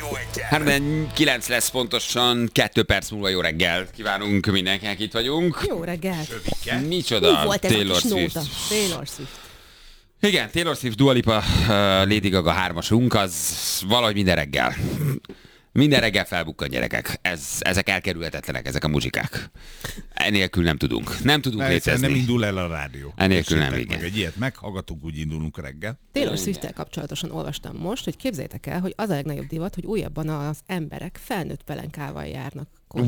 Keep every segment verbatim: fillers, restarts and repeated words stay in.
Hát kilenc lesz pontosan, kettő perc múlva jó reggel. Kívánunk mindenkinek, itt vagyunk. Jó reggel. Micsoda? Mi volt ez Taylor a kis Swift. nóta? Taylor Swift. Igen, Taylor Swift, Dua Lipa, uh, Lady Gaga hármasunk, az valahogy minden reggel. Minden reggel felbukkan, gyerekek. Ez, ezek elkerülhetetlenek, ezek a muzsikák. Enélkül nem tudunk. Nem tudunk létezni. Nem indul el a rádió. Enélkül nem, meg igen. egy ilyet meghallgatunk, úgy indulunk reggel. Taylor Swift-tel kapcsolatosan olvastam most, hogy képzeljétek el, hogy az a legnagyobb divat, hogy újabban az emberek felnőtt pelenkával járnak.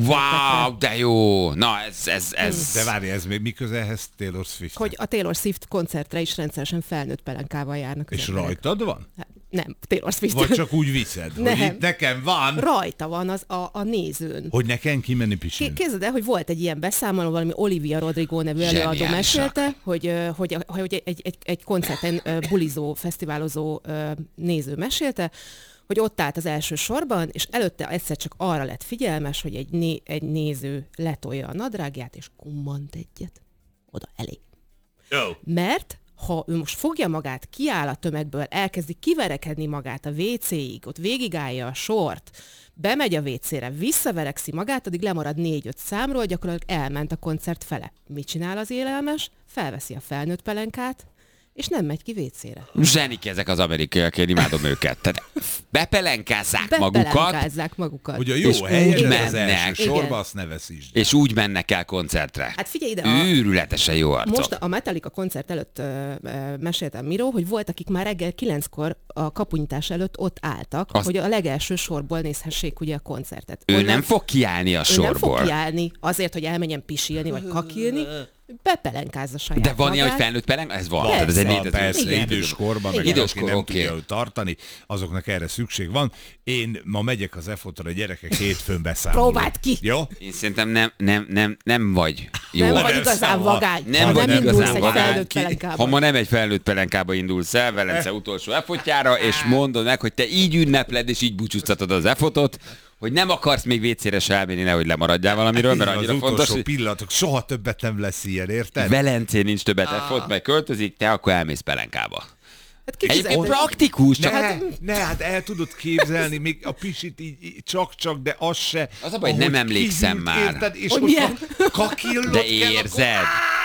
Wow, de jó! Na, ez... ez, ez... De várj, ez még mi köze ehhez Taylor Swift? Hogy a Taylor Swift koncertre is rendszeresen felnőtt pelenkával járnak. És emberek. rajtad van? Hát, nem, Taylor Swift. Vagy csak úgy viszed, Nem. hogy itt nekem van, Rajta van az a, a nézőn. hogy nekem kimenni pisilni. Képzeld el, hogy volt egy ilyen beszámoló, valami Olivia Rodrigo nevű előadó Zseniálisak. mesélte, hogy, ö, hogy, a- hogy egy, egy, egy koncerten ö, bulizó, fesztiválozó ö, néző mesélte, hogy ott állt az első sorban, és előtte egyszer csak arra lett figyelmes, hogy egy, né, egy néző letolja a nadrágját, és kummant egyet. Oda elég. Jó. Mert ha ő most fogja magát, kiáll a tömegből, elkezdi kiverekedni magát a vécéig, ott végigállja a sort, bemegy a vécére, visszaverekszi magát, addig lemarad négy-öt számról, gyakorlatilag elment a koncert fele. Mit csinál az élelmes? Felveszi a felnőtt pelenkát, és nem megy ki vécére. Zsenik ezek az amerikaiak, én imádom őket. Tehát bepelenkázzák magukat, Bepelenkázzák magukat. Hogy a jó És helyen úgy az mennek. első sorba, Igen. azt ne veszítsd. és úgy mennek el koncertre. Hát figyelj ide, a, Őrületesen jó arcok. most a Metallica koncert előtt ö, ö, meséltem Miró, hogy volt, akik már reggel kilenckor a kapunyítás előtt ott álltak, Azt- hogy a legelső sorból nézhessék ugye a koncertet. Ő Onnan- nem fog kiállni a Ő nem fog sorból. kiállni azért, hogy elmenjen pisilni, vagy kakilni, bepelenkázza saját De van ilyen, hogy magát. felnőtt pelenk? Ez van. Persze. Tehát ez egy Van, létező. persze, Igen. időskorban, meg Időskor, aki nem oké. tudja őt tartani, azoknak erre szükség van. Én ma megyek az efotra, a gyerekek hétfőn beszámolnak. Próbáld ki! Jó? Én szerintem nem, nem, nem, nem vagy jó. Nem arc. vagy igazán szóval- vagány, Nem ha vagy nem indulsz igazán egy vagány. felnőtt Ki- pelenkában. Ha ma nem egy felnőtt pelenkába indulsz el, Velence utolsó efotjára, és mondod meg, hogy te így ünnepled, és így búcsúztatod az efotot, hogy nem akarsz még vécére se elmenni, nehogy lemaradjál valamiről, mert Az annyira utolsó fontos, hogy pillanatok, soha többet nem lesz ilyen, érted? Velencén nincs többet efot, meg költözik, te akkor elmész pelenkába. Hát kifizet- Egyébként praktikus, Ne, csak hát, ne, hát el tudod képzelni, még a pisit így, így csak-csak, de az se. Az a baj, hogy ahogy nem emlékszem kihűlt, már. Érted, és Hogy most milyen? a kakillot de kell, érzed,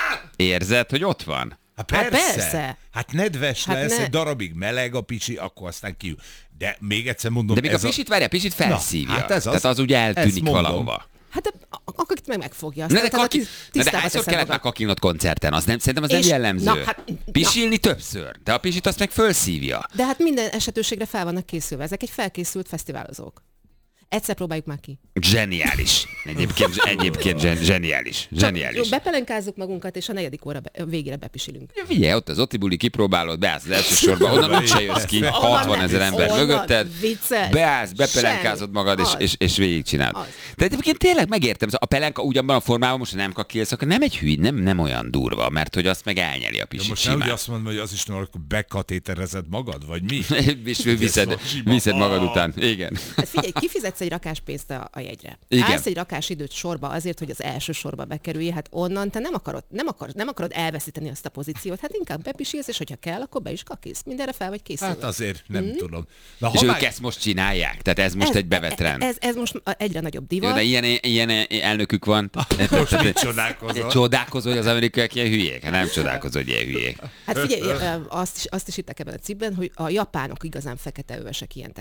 érzed, hogy ott van? Hát Hát persze. persze. Hát nedves Hát lesz, ne- egy darabig meleg a pisi, akkor aztán ki. De még egyszer mondom, De még a ez pisit, várjál, pisit felszívja. hát ez az. Tehát az úgy Ezt eltűnik mondom. valahova. Hát a- akkor itt meg megfogja. Na de, Aztán kaki... utána Na de tisztába hányszor teszed kellett már magad. kakinod koncerten? Az nem, szerintem az nem És- jellemző. na, hát- Pisilni többször, de a pisit azt meg fölszívja. De hát minden esetőségre fel vannak készülve. Ezek egy felkészült fesztiválozók. Egyszer próbáljuk már ki. Zseniális. Egyébként, egyébként zsen, zseniális. Zseniális. Jó, bepelenkázzuk magunkat, és a negyedik óra be, végére bepisilünk. Ja, figyelj, ott az Ottibuli kipróbálod, beállsz az első sorba, onnan úgyse jössz ki, hatvan ezer ember Onnan mögötted, vicces. beállsz, bepelenkázott magad, és, Az. és, és végigcsinálod. Az. De egyébként tényleg megértem, a pelenka ugyanban a formában, most ha nem kakilsz, akkor nem egy hű, nem, nem olyan durva, mert hogy azt meg elnyeli a De pisit most nem úgy simán. azt mondom, hogy az is nem, akkor bekatéterezed magad, vagy mi? És viszed, sima. viszed magad után. Igen. Hát figyelj, kifizetsz egy rakás pénzt a, a jegyre. Igen. Állsz egy rakás időt sorba azért, hogy az első sorba bekerülj, hát onnan te nem akarod, nem akarod, nem akarod elveszíteni azt a pozíciót, hát inkább bepisilsz, és hogyha kell, akkor be is kakilsz. Mindenre fel vagy készülve. Hát azért nem Mhm. tudom. Na, És ha ők már... ezt most csinálják, tehát ez most ez, egy bevett trend. Ez, ez most egyre nagyobb Jó, divat. de ilyen, ilyen elnökük van. Most mit csodálkozol? Csodálkozol, hogy az amerikaiak ilyen hülyék? Hát nem csodálkozol, hogy ilyen hülyék. Hát figyelj, azt is, azt is hittek ebben a cikkben, hogy a japánok igazán fekete övesek ilyen